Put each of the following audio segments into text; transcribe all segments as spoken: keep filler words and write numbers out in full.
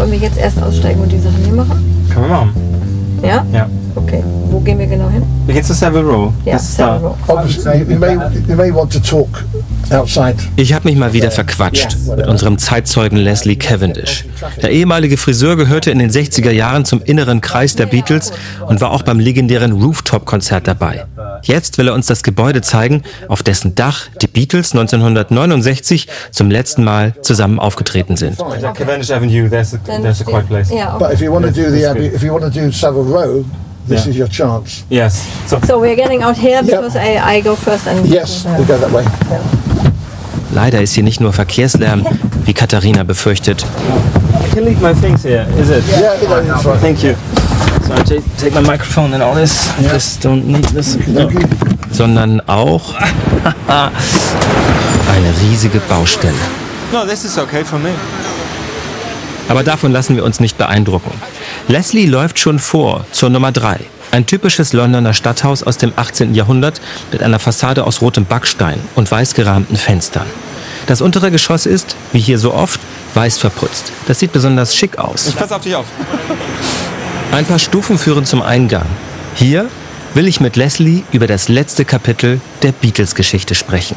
Wollen wir jetzt erst aussteigen und die Sachen hier machen? Können wir machen. Ja? Ja. Okay. Wo gehen wir genau hin? Wir gehen zu Savile Row. Ja, Das ist Savile da. Row. Obviously, you may, you may want to talk outside. Ich habe mich mal wieder verquatscht mit unserem Zeitzeugen Leslie Cavendish. Der ehemalige Friseur gehörte in den sechziger Jahren zum inneren Kreis der Beatles und war auch beim legendären Rooftop-Konzert dabei. Jetzt will er uns das Gebäude zeigen, auf dessen Dach die Beatles neunzehnhundertneunundsechzig zum letzten Mal zusammen aufgetreten sind. Cavendish Avenue, there's a, there's a quiet place. Ja, But okay. if you want to do the That's Abbey, good. if you want to do Savile Row, this Yeah. is your chance. Yes. So, So we're getting out here because I, I go first and Yes, we go that way. Leider ist hier nicht nur Verkehrslärm, wie Katharina befürchtet, I can leave my things here, is it? Yeah, yeah, that's right. Thank you. So I take, take my microphone and all this. I just don't need this. No. sondern auch eine riesige Baustelle. No, this is okay for me. Aber davon lassen wir uns nicht beeindrucken. Leslie läuft schon vor zur Nummer drei. Ein typisches Londoner Stadthaus aus dem achtzehnten Jahrhundert mit einer Fassade aus rotem Backstein und weiß gerahmten Fenstern. Das untere Geschoss ist, wie hier so oft, weiß verputzt. Das sieht besonders schick aus. Ich pass auf dich auf. Ein paar Stufen führen zum Eingang. Hier will ich mit Leslie über das letzte Kapitel der Beatles-Geschichte sprechen.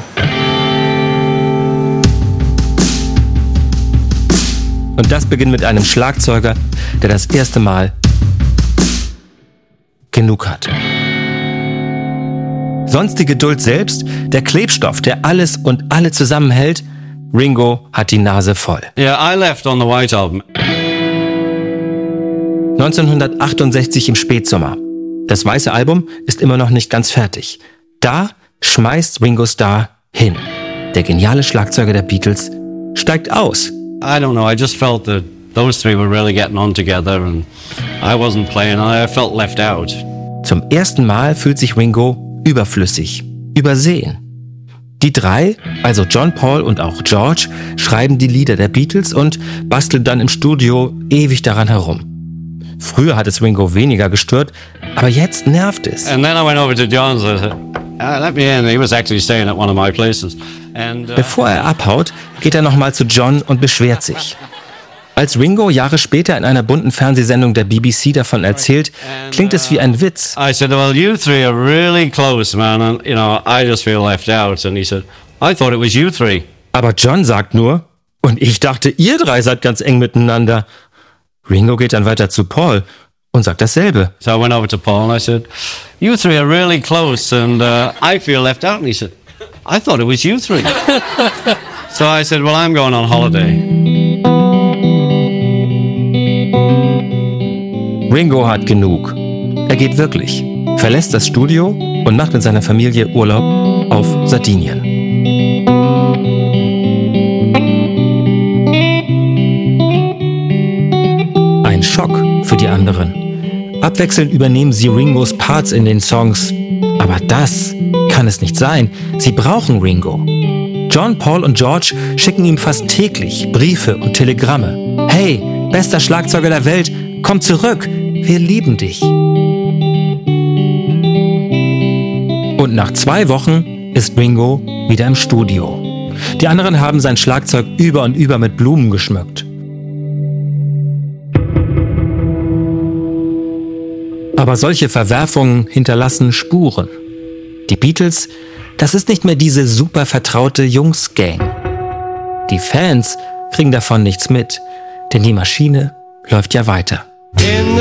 Und das beginnt mit einem Schlagzeuger, der das erste Mal genug hat. Sonst die Geduld selbst, der Klebstoff, der alles und alle zusammenhält. Ringo hat die Nase voll. Yeah, I left on the White Album. neunzehnhundertachtundsechzig im Spätsommer. Das weiße Album ist immer noch nicht ganz fertig. Da schmeißt Ringo Starr hin. Der geniale Schlagzeuger der Beatles steigt aus. I don't know, I just felt that those three were really getting on together and I wasn't playing, I felt left out. Zum ersten Mal fühlt sich Ringo überflüssig, übersehen. Die drei, also John, Paul und auch George, schreiben die Lieder der Beatles und basteln dann im Studio ewig daran herum. Früher hat es Ringo weniger gestört, aber jetzt nervt es. And then I went over to John's and I said, uh, let me in. He was actually staying at one of my places. And, uh, Bevor er abhaut, geht er nochmal zu John und beschwert sich. Als Ringo Jahre später in einer bunten Fernsehsendung der B B C davon erzählt, klingt es wie ein Witz. I said, well, you three are really close, man, and, you know, I just feel left out. And he said, I thought it was you three. Aber John sagt nur, und ich dachte, ihr drei seid ganz eng miteinander. Ringo geht dann weiter zu Paul und sagt dasselbe. So I went over to Paul and I said, you three are really close and uh, I feel left out. And he said, I thought it was you three. So I said, well, I'm going on holiday. Ringo hat genug. Er geht wirklich, verlässt das Studio und macht mit seiner Familie Urlaub auf Sardinien. Ein Schock für die anderen. Abwechselnd übernehmen sie Ringos Parts in den Songs. Aber das kann es nicht sein. Sie brauchen Ringo. John, Paul und George schicken ihm fast täglich Briefe und Telegramme. Hey, bester Schlagzeuger der Welt, komm zurück, wir lieben dich. Und nach zwei Wochen ist Ringo wieder im Studio. Die anderen haben sein Schlagzeug über und über mit Blumen geschmückt. Aber solche Verwerfungen hinterlassen Spuren. Die Beatles, das ist nicht mehr diese super vertraute Jungs-Gang. Die Fans kriegen davon nichts mit, denn die Maschine läuft ja weiter.